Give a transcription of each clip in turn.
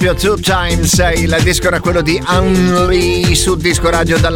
Two Times, il disco era quello di Henry su Disco Radio dal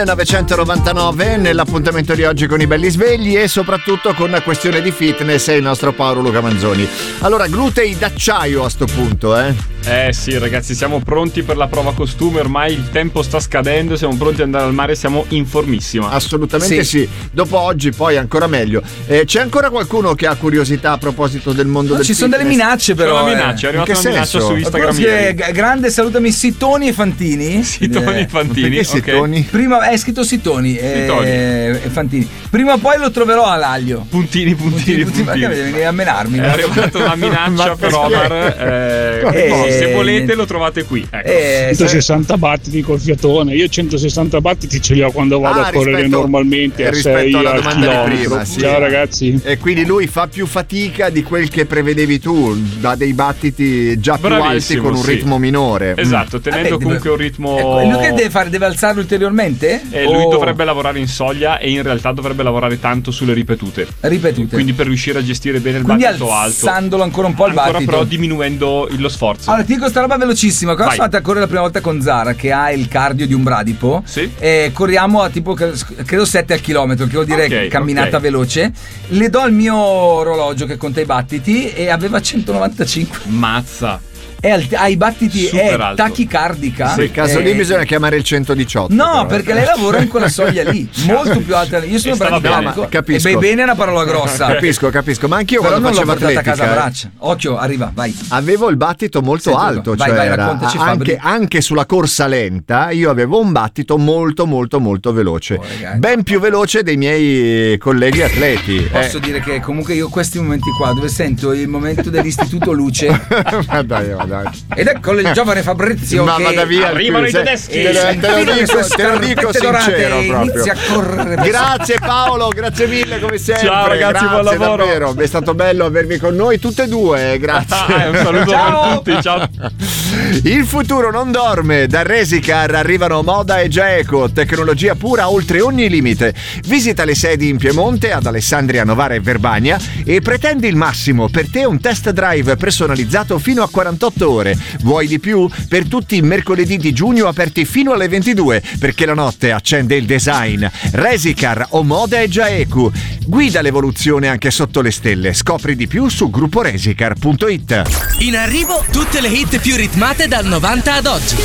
1999, nell'appuntamento di oggi con i belli svegli e soprattutto con una questione di fitness e il nostro Paolo Luca Manzoni. Allora, glutei d'acciaio a sto punto, sì ragazzi, siamo pronti per la prova costume, ormai il tempo sta scadendo, siamo pronti ad andare al mare, siamo in formissima. Assolutamente sì. Dopo oggi poi ancora meglio. C'è ancora qualcuno che ha curiosità a proposito del mondo del fitness? Ci sono delle minacce però. C'è una minaccia, è arrivata una minaccia su Instagram. Grande salutami Sitoni e Fantini. Sitoni e Fantini. Perché Sitoni? Prima è scritto Sitoni e Fantini. Prima o poi lo troverò all'aglio. Puntini. Ma che deve venire a menarmi? È arrivata una minaccia per Omar. Se volete lo trovate qui. 160 battiti col fiatone. Io 160 battiti ce li ho quando vado a correre normalmente a 6 al chilometro. Sì. Ciao ragazzi. E quindi lui fa più fatica di quel che prevedevi tu, da dei battiti già più alti con un ritmo minore. Esatto, tenendo comunque un ritmo. Lui che deve fare? Deve alzarlo ulteriormente? Lui dovrebbe lavorare in soglia e in realtà dovrebbe lavorare tanto sulle ripetute. Quindi per riuscire a gestire bene il battito alto. Alzandolo ancora un po' il battito. Però diminuendo lo sforzo. Allora ti dico sta roba velocissima. Quando sono andata a correre la prima volta con Zara, che ha il cardio di un bradipo, corriamo a tipo credo 7 al chilometro, che vuol dire camminata veloce. Le do il mio orologio che conta i battiti e aveva 195. Mazza. Ai battiti super è alto. tachicardica. Nel caso lì bisogna chiamare il 118. No, però, perché lei lavora in quella soglia lì, molto più alta. Io sono bradipo. Capisco. E bene è una parola grossa. Capisco. Ma anch'io però quando facevo atletica, a casa a braccia. Occhio, arriva, vai. Avevo il battito molto alto. Vai, raccontaci, anche sulla corsa lenta io avevo un battito molto veloce. Ben più veloce dei miei colleghi atleti. Posso dire che comunque io questi momenti qua dove sento il momento dell'istituto Luce ma dai. Ed ecco il giovane Fabrizio ma che vada via, arrivano i tedeschi. Te lo dico sincero proprio. Inizia a correre. Grazie Paolo, grazie mille come sempre. Ciao ragazzi, buon lavoro. Davvero, è stato bello avervi con noi tutte e due, grazie. Un saluto per tutti, ciao. Il futuro non dorme, da Resicar arrivano Moda e Giaeco, tecnologia pura oltre ogni limite. Visita le sedi in Piemonte, ad Alessandria, Novara e Verbania e pretendi il massimo, per te un test drive personalizzato fino a 48 ore. Vuoi di più? Per tutti i mercoledì di giugno aperti fino alle 22, perché la notte accende il design. Resicar o Moda e Giaeco. Guida l'evoluzione anche sotto le stelle. Scopri di più su grupporesicar.it. In arrivo tutte le hit più ritmate dal 90 ad oggi.